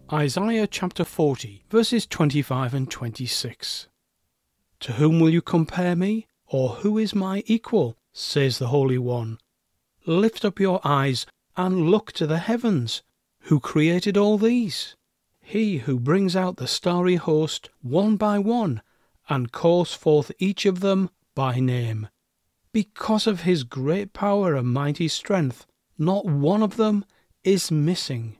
Isaiah chapter 40, verses 25 and 26. To whom will you compare me, or who is my equal, says the Holy One. Lift up your eyes and look to the heavens. Who created all these? He who brings out the starry host one by one, and calls forth each of them by name. Because of his great power and mighty strength, not one of them is missing.